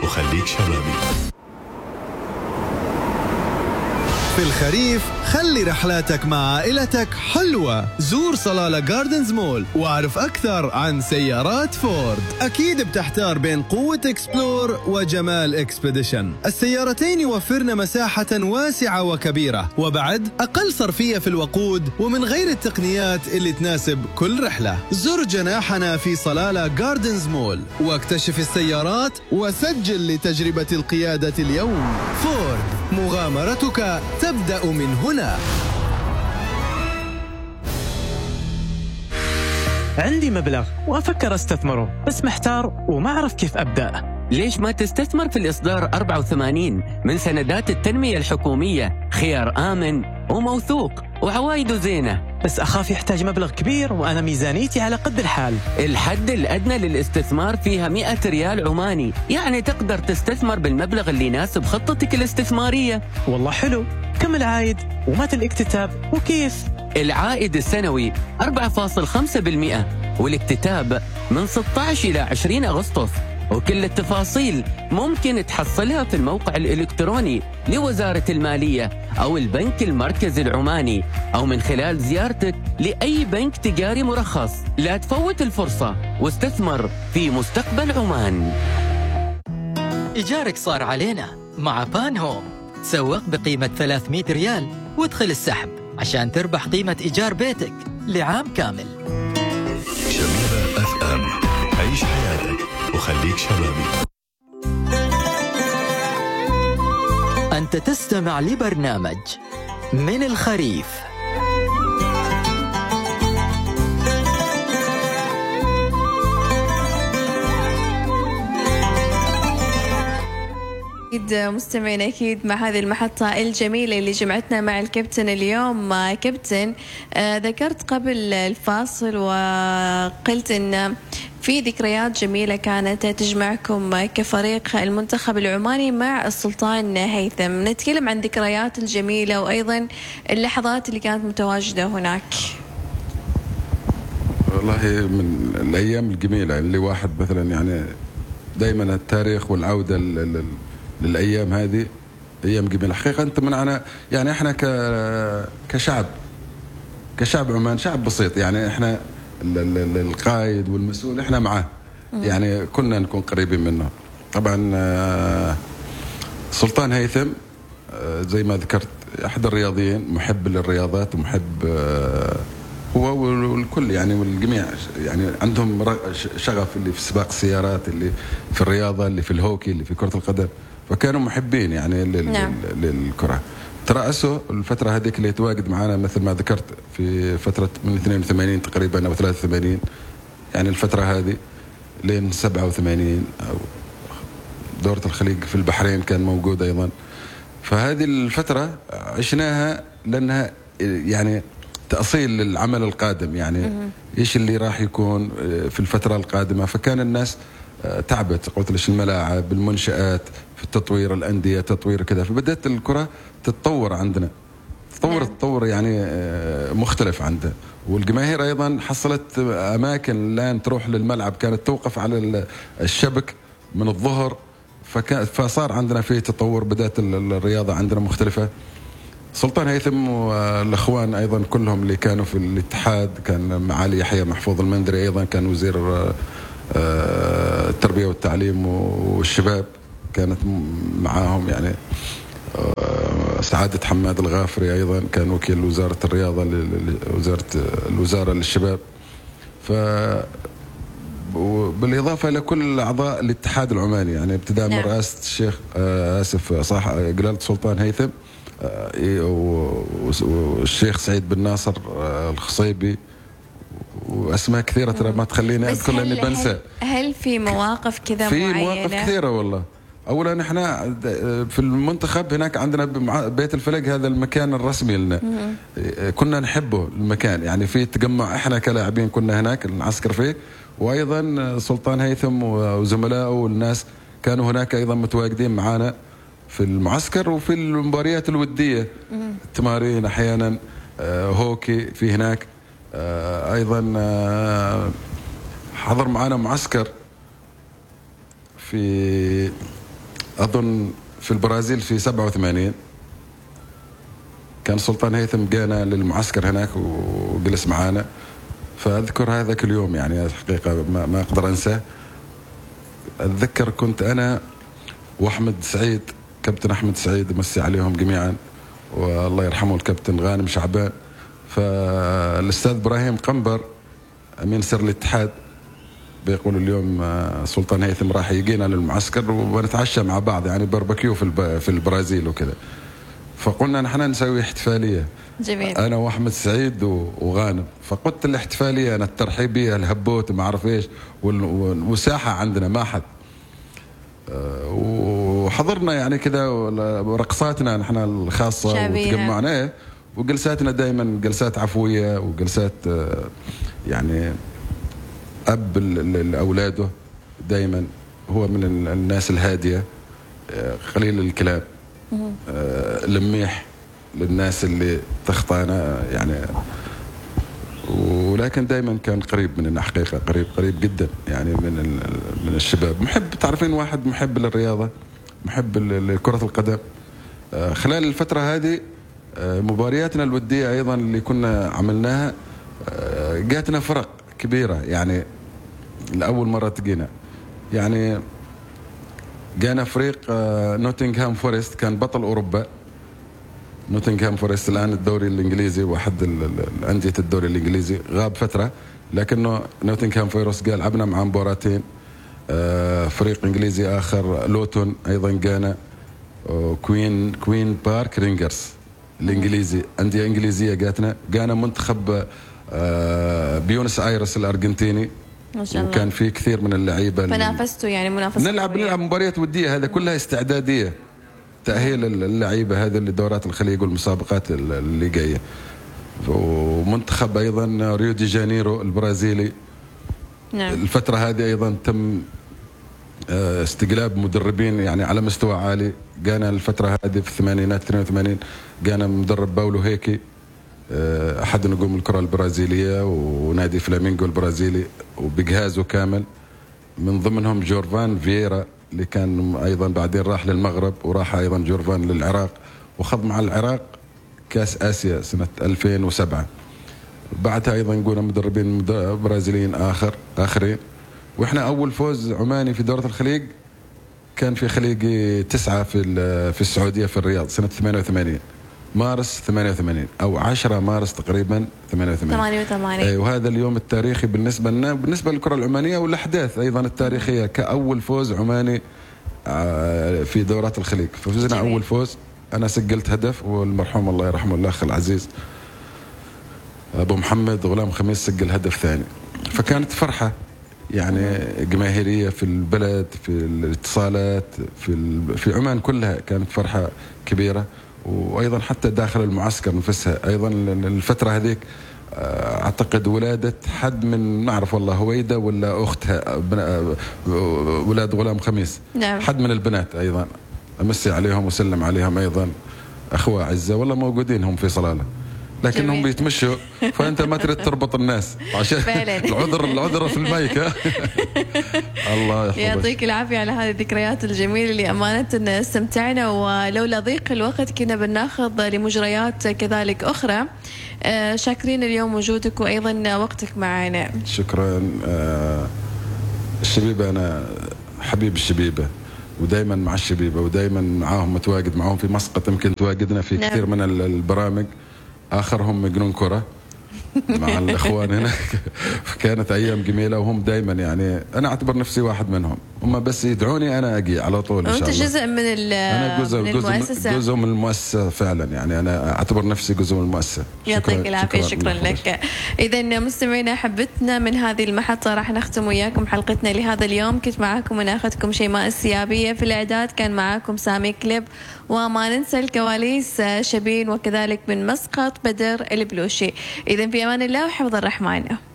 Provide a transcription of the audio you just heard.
وخليك شبابي. في الخريف خلي رحلاتك مع عائلتك حلوة. زور صلالة جاردنز مول واعرف أكثر عن سيارات فورد. أكيد بتحتار بين قوة إكسبلور وجمال إكسبيديشن. السيارتين يوفرن مساحة واسعة وكبيرة، وبعد أقل صرفية في الوقود، ومن غير التقنيات اللي تناسب كل رحلة. زر جناحنا في صلالة جاردنز مول واكتشف السيارات وسجل لتجربة القيادة اليوم. فورد، مغامرتك تبدأ من هنا. عندي مبلغ وأفكر استثمره، بس محتار وما أعرف كيف أبدأ. ليش ما تستثمر في الإصدار 84 من سندات التنمية الحكومية؟ خيار آمن وموثوق وعوايده زينة. بس أخاف يحتاج مبلغ كبير وأنا ميزانيتي على قد الحال. الحد الأدنى للاستثمار فيها 100 ريال عماني، يعني تقدر تستثمر بالمبلغ اللي يناسب خطتك الاستثمارية. والله حلو. كم العائد ومتى الاكتتاب وكيف؟ العائد السنوي 4.5%، والاكتتاب من 16 إلى 20 أغسطس. وكل التفاصيل ممكن تحصلها في الموقع الإلكتروني لوزارة المالية أو البنك المركزي العماني، أو من خلال زيارتك لأي بنك تجاري مرخص. لا تفوت الفرصة واستثمر في مستقبل عمان. إيجارك صار علينا مع بان هوم. تسوق بقيمة 300 ريال وادخل السحب عشان تربح قيمة إيجار بيتك لعام كامل. شبيبة اف ام، عيش حياتك وخليك شبابي. أنت تستمع لبرنامج من الخريف. أكيد مستمعين، أكيد مع هذه المحطة الجميلة اللي جمعتنا مع الكابتن اليوم. كابتن، ذكرت قبل الفاصل وقلت أن في ذكريات جميلة كانت تجمعكم كفريق المنتخب العماني مع السلطان هيثم. نتكلم عن ذكريات الجميلة وأيضا اللحظات اللي كانت متواجدة هناك. والله من الأيام الجميلة اللي واحد مثلا يعني دايما التاريخ والعودة للأيام هذه أيام جميلة حقيقة. أنت معنا يعني إحنا كشعب عمان شعب بسيط، يعني إحنا القائد والمسؤول إحنا معه، يعني كنا نكون قريبين منه. طبعا سلطان هيثم زي ما ذكرت أحد الرياضيين، محب للرياضات ومحب هو والكل يعني والجميع، يعني عندهم شغف اللي في سباق السيارات، اللي في الرياضة، اللي في الهوكي، اللي في كرة القدم، فكانوا محبين يعني للكرة. ترأسوا الفترة هذيك اللي يتواجد معنا مثل ما ذكرت في فترة من 82 تقريبا أو 83، يعني الفترة هذه لين 87 أو دورة الخليج في البحرين كان موجود أيضا. فهذه الفترة عشناها لأنها يعني تأصيل للعمل القادم، يعني إيش اللي راح يكون في الفترة القادمة. فكان الناس تعبت، قلت ليش الملاعب، المنشآت، في التطوير، الأندية، تطوير كذا. فبدأت الكرة تتطور عندنا، تطور يعني مختلف عندها. والجماهير أيضا حصلت أماكن الآن تروح للملعب، كانت توقف على الشبك من الظهر، فصار عندنا فيه تطور، بدأت الرياضة عندنا مختلفة. سلطان هيثم والأخوان أيضا كلهم اللي كانوا في الاتحاد، كان معالي يحيى محفوظ المندري أيضا كان وزير التربية والتعليم والشباب، كانت معاهم يعني سعادة حماد الغافري أيضا كان وكيل وزارة الرياضة الوزارة للشباب. بالإضافة إلى كل أعضاء الاتحاد العماني، يعني ابتداء من رئاسة الشيخ جلالة سلطان هيثم والشيخ سعيد بن ناصر الخصيبي وأسماء كثيرة ترى ما تخليني أذكر لأني بنسى. هل في مواقف كذا معينة؟ في مواقف كثيرة والله. أولا إحنا في المنتخب هناك عندنا بيت الفلك، هذا المكان الرسمي لنا، كنا نحبه المكان، يعني في تجمع إحنا كلاعبين كنا هناك نعسكر فيه، وأيضا سلطان هيثم وزملائه والناس كانوا هناك أيضا متواجدين معنا في المعسكر وفي المباريات الودية، التمارين أحيانا، هوكي في هناك. أيضا حضر معنا معسكر في أظن في البرازيل في 87 كان سلطان هيثم جانا للمعسكر هناك وجلس معانا، فأذكر هذا كل يوم يعني حقيقة ما أقدر أنساه. أتذكر كنت أنا وأحمد سعيد، كابتن أحمد سعيد مسي عليهم جميعا، والله يرحمه الكابتن غانم شعبان. فالأستاذ إبراهيم قنبر أمين سر الاتحاد بيقول اليوم سلطان هيثم راح يجينا للمعسكر ونتعشى مع بعض يعني باربكيو في البرازيل وكذا. فقلنا نحن نسوي احتفالية جميل. أنا وأحمد سعيد وغانم. فقلت الاحتفالية أنا الترحيبية الهبوت ما أعرف إيش والساحة عندنا ما حد، وحضرنا يعني كذا رقصاتنا نحن الخاصة وتجمعنا وجلساتنا دائما جلسات عفوية وجلسات يعني أب لأولاده دائما هو من الناس الهادية قليل الكلام لميح للناس اللي تخطانا يعني، ولكن دائما كان قريب مننا حقيقة قريب جدا يعني من الشباب. محب تعرفين واحد محب للرياضة محب لكرة القدم. خلال الفترة هذه مبارياتنا الودية أيضا اللي كنا عملناها جاتنا فرق كبيرة يعني لأول مرة تجينا يعني جانا فريق نوتنغهام فورست كان بطل أوروبا. نوتنغهام فورست الآن الدوري الإنجليزي واحد الأندية الدوري الإنجليزي غاب فترة، لكنه نوتنغهام فورست قال لعبنا مع مباراتين. فريق إنجليزي آخر لوتون أيضا جانا. كوين بارك رينجرز الإنجليزي أندية إنجليزية جانا منتخب بيونس آيرس الأرجنتيني ما شاء الله. وكان في كثير من اللعيبة فنافستوا يعني منافسة نلعب مباريات ودية. هذا كلها استعدادية تأهيل اللعيبة هذه لدورات الخليج والمسابقات اللي جاية. ومنتخب أيضا ريو دي جانيرو البرازيلي. نعم. الفترة هذه أيضا تم استقلاب مدربين يعني على مستوى عالي. جانا الفترة هذه في الثمانينات 82 جانا مدرب باولو هيكي أحد نجوم الكرة البرازيلية ونادي فلامينغو البرازيلي وبجهازه كامل، من ضمنهم جورفان فييرا اللي كان أيضا بعدين راح للمغرب وراح أيضا جورفان للعراق وخض مع العراق كأس آسيا سنة 2007. بعدها أيضا قلنا مدربين برازيليين آخرين. وإحنا أول فوز عماني في دورة الخليج كان في خليج 9 في السعودية في الرياض سنة 88 مارس 88 أو 10 مارس تقريبا 88. وهذا اليوم التاريخي بالنسبة لنا بالنسبة للكرة العمانية والأحداث أيضا التاريخية كأول فوز عماني في دورات الخليج. ففزنا أول فوز، أنا سجلت هدف والمرحوم الله يرحمه الأخ العزيز أبو محمد غلام خميس سجل هدف ثاني. فكانت فرحة يعني جماهيرية في البلد في الاتصالات في عمان كلها كانت فرحة كبيرة. وأيضا حتى داخل المعسكر نفسها أيضا الفترة هذيك أعتقد ولادة حد من نعرف والله هويدة ولا أختها ولاد غلام خميس. نعم. حد من البنات أيضا أمسي عليهم وسلم عليهم أيضا أخوة عزة والله موجودين هم في صلالة لكنهم بيتمشوا فأنت ما تريد تربط الناس عشان العذر في المايك. الله يحفظك. يعطيك العافية على هذه الذكريات الجميلة اللي أمانة استمتعنا، ولولا ضيق الوقت كنا بناخذ لمجريات كذلك أخرى. شاكرين اليوم وجودك وأيضا وقتك معنا. شكرا. الشبيبة أنا حبيب الشبيبة ودائما مع الشبيبة ودائما معاهم متواجد معاهم في مسقط يمكن تواجدنا في كثير من البرامج آخرهم مجنون كرة مع الإخوان هناك. كانت أيام جميلة وهم دايما يعني أنا أعتبر نفسي واحد منهم، هم بس يدعوني أنا أجي على طول إن شاء الله. أنت جزء من أنا جزء من المؤسسة فعلا يعني أنا أعتبر نفسي جزء من المؤسسة. يعطيك العافية. شكرا لك. إذا مستمعينا حبتنا من هذه المحطة راح نختم وياكم حلقتنا لهذا اليوم. كنت معاكم أنا أخذكم شيماء السيابية، في الإعداد كان معاكم سامي كليب، وما ننسى الكواليس شبين، وكذلك من مسقط بدر البلوشي. إذا في أمان الله وحفظ الرحمن.